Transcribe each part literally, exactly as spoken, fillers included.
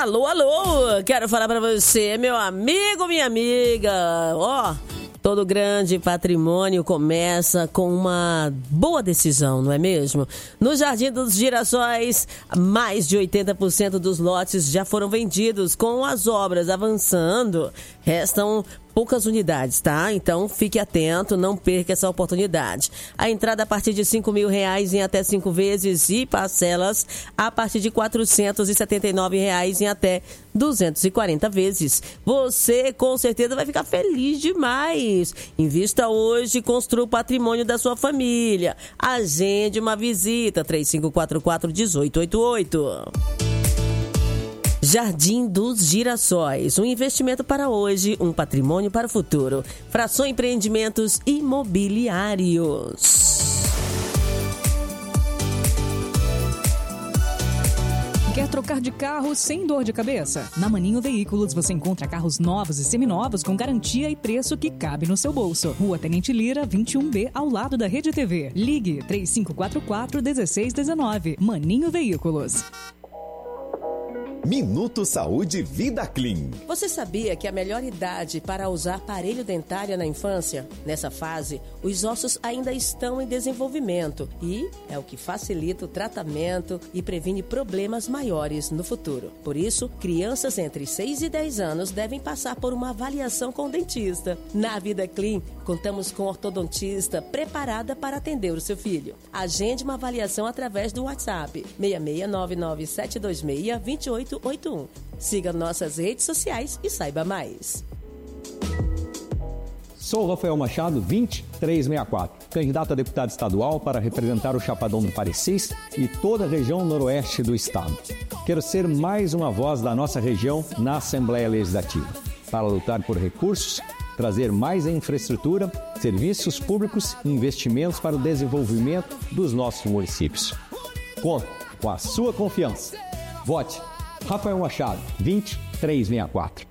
Alô, alô, quero falar pra você, meu amigo, minha amiga, ó, todo grande patrimônio começa com uma boa decisão, não é mesmo? No Jardim dos Girassóis, mais de oitenta por cento dos lotes já foram vendidos. Com as obras avançando, restam poucas unidades, tá? Então fique atento, não perca essa oportunidade. A entrada a partir de cinco mil reais em até cinco vezes e parcelas a partir de quatrocentos e setenta e nove reais em até duzentos e quarenta vezes. Você com certeza vai ficar feliz demais. Invista hoje e construa o patrimônio da sua família. Agende uma visita, três cinco quatro quatro, um oito oito oito. Jardim dos Girassóis, um investimento para hoje, um patrimônio para o futuro. Fração Empreendimentos Imobiliários. Quer trocar de carro sem dor de cabeça? Na Maninho Veículos você encontra carros novos e seminovos com garantia e preço que cabe no seu bolso. Rua Tenente Lira, vinte e um B, ao lado da Rede T V. Ligue três cinco quatro quatro, um seis um nove. Maninho Veículos. Minuto Saúde Vida Clean. Você sabia que a melhor idade para usar aparelho dentário é na infância? Nessa fase, os ossos ainda estão em desenvolvimento e é o que facilita o tratamento e previne problemas maiores no futuro. Por isso, crianças entre seis e dez anos devem passar por uma avaliação com o dentista. Na Vida Clean, contamos com ortodontista preparada para atender o seu filho. Agende uma avaliação através do WhatsApp seis seis nove nove sete dois seis, dois oito oito um. Siga nossas redes sociais e saiba mais. Sou Rafael Machado, vinte e três sessenta e quatro, candidato a deputado estadual para representar o Chapadão do Parecis e toda a região noroeste do estado. Quero ser mais uma voz da nossa região na Assembleia Legislativa, para lutar por recursos, trazer mais infraestrutura, serviços públicos e investimentos para o desenvolvimento dos nossos municípios. Conto com a sua confiança. Vote Rafael Machado, vinte e três sessenta e quatro.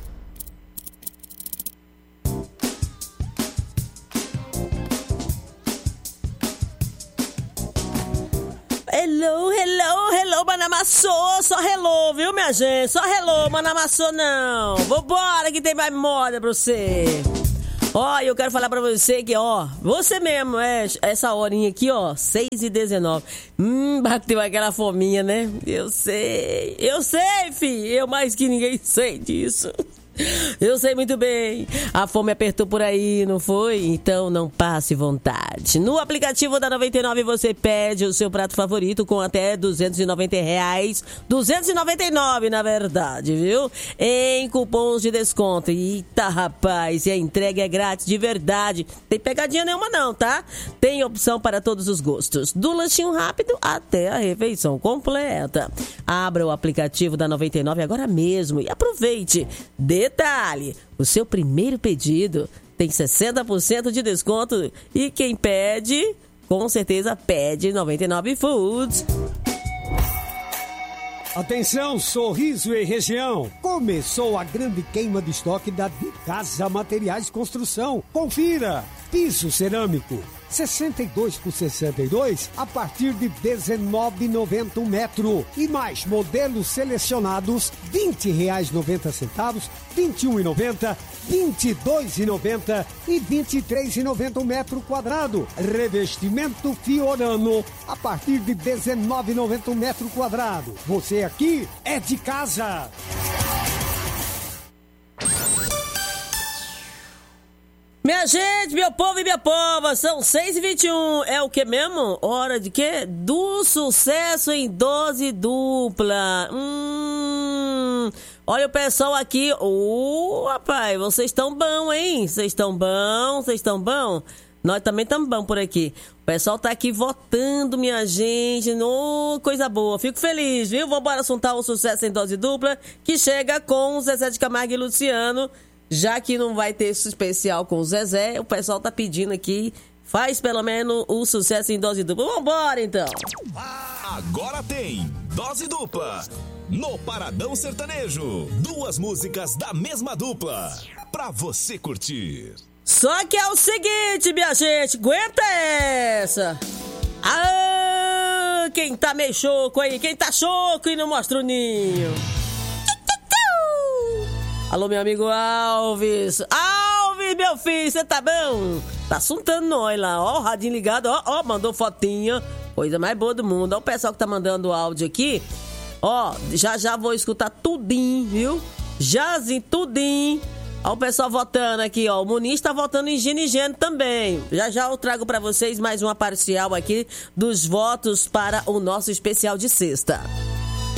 Hello, hello, hello, Manamassô, só hello, viu, minha gente? Só hello, Manamassô não. Vambora que tem mais moda pra você. Ó, eu quero falar pra você que, ó, você mesmo, é, essa horinha aqui, ó, seis e dezenove. Hum, bateu aquela fominha, né? Eu sei, eu sei, fi, eu mais que ninguém sei disso. Eu sei muito bem. A fome apertou por aí, não foi? Então não passe vontade. No aplicativo da noventa e nove você pede o seu prato favorito com até duzentos e noventa reais. duzentos e noventa e nove, na verdade, viu? Em cupons de desconto. Eita, rapaz, e a entrega é grátis de verdade. Tem pegadinha nenhuma não, tá? Tem opção para todos os gostos. Do lanchinho rápido até a refeição completa. Abra o aplicativo da noventa e nove agora mesmo e aproveite. Detalhe, o seu primeiro pedido tem sessenta por cento de desconto e quem pede, com certeza pede noventa e nove Foods. Atenção, Sorriso e região. Começou a grande queima de estoque da De Casa Materiais Construção. Confira. Piso cerâmico sessenta e dois por sessenta e dois a partir de dezenove reais e noventa centavos um metro. E mais modelos selecionados vinte reais e noventa centavos, vinte e um reais e noventa centavos, vinte e dois reais e noventa centavos e vinte e três reais e noventa centavos um metro quadrado. Revestimento Fiorano a partir de dezenove reais e noventa centavos um metro quadrado. Você aqui é de casa. Minha gente, meu povo e minha pova, são seis e vinte e um. É o que mesmo? Hora de quê? Do sucesso em dose dupla. Hum... Olha o pessoal aqui. Ô, oh, rapaz, vocês estão bom, hein? Vocês estão bom? Vocês estão bom? Nós também estamos bom por aqui. O pessoal tá aqui votando, minha gente. Oh, coisa boa. Fico feliz, viu? Vambora assuntar o sucesso em dose dupla, que chega com o Zezé de Camargo e Luciano. Já que não vai ter esse especial com o Zezé, o pessoal tá pedindo aqui. Faz pelo menos o sucesso em dose dupla. Vambora, então. Agora tem Dose Dupla. No Paradão Sertanejo. Duas músicas da mesma dupla. Pra você curtir. Só que é o seguinte, minha gente. Aguenta essa. Ah, quem tá meio choco aí? Quem tá choco e não mostra o ninho? Alô, meu amigo Alves. Alves, meu filho, você tá bom? Tá assuntando nós lá, ó, o radinho ligado, ó, ó, mandou fotinha. Coisa mais boa do mundo. Ó, o pessoal que tá mandando áudio aqui. Ó, já já vou escutar tudinho, viu? Jazinho, tudinho. Ó, o pessoal votando aqui, ó. O Muniz tá votando em Gino e Geno também. Já já eu trago pra vocês mais uma parcial aqui dos votos para o nosso especial de sexta.